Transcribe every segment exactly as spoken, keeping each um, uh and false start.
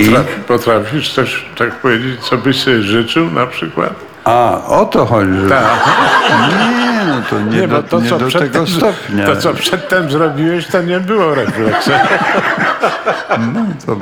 Potrafi, potrafisz coś tak powiedzieć, co byś sobie życzył na przykład? A, o to chodzi. Że... Tak. Nie, no to nie, Nie, do, bo to, nie co do przedtem, tego stopnia. to, co przedtem zrobiłeś, to nie było refleksem. No, to...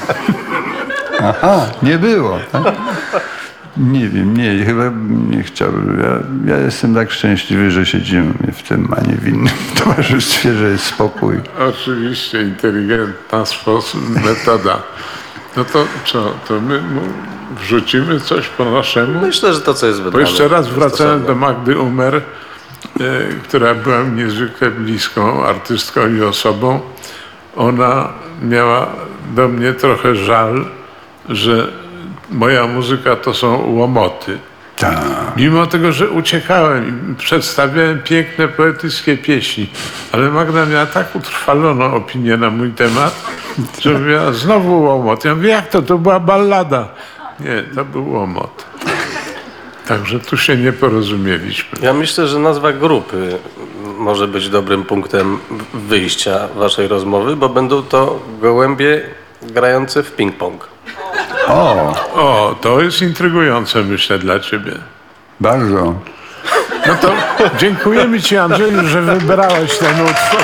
Aha, nie było. Tak? Nie wiem, nie, chyba nie chciałbym. Ja, ja jestem tak szczęśliwy, że siedzimy w tym, a nie w innym towarzystwie, że jest spokój. Oczywiście, inteligentna sposób, metoda. No to co, to my mu wrzucimy coś po naszemu? Myślę, że to, co jest Bo wybrane. jeszcze raz wracając stosowne. do Magdy Umer, e, która była mi niezwykle bliską artystką i osobą, ona miała do mnie trochę żal, że moja muzyka to są łomoty. Tak. Mimo tego, że uciekałem i przedstawiałem piękne, poetyckie pieśni, ale Magda miała tak utrwaloną opinię na mój temat, że mówiła, znowu łomot. Ja mówię, jak to? To była ballada. Nie, to był łomot. Także tu się nie porozumieliśmy. Ja myślę, że nazwa grupy może być dobrym punktem wyjścia waszej rozmowy, bo będą to gołębie grające w ping-pong. O, O, to jest intrygujące, myślę, dla ciebie. bardzo. No to dziękujemy ci, Andrzeju, że wybrałeś ten utwór.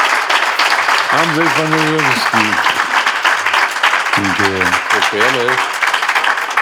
Andrzej Paniewski. Dziękuję. Dziękujemy.